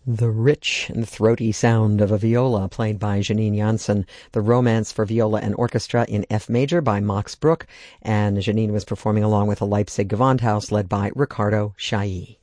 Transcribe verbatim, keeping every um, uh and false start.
The rich and throaty sound of a viola played by Janine Jansen, the Romance for Viola and Orchestra in F major by Max Bruch, and Janine was performing along with a Leipzig Gewandhaus led by Riccardo Chailly.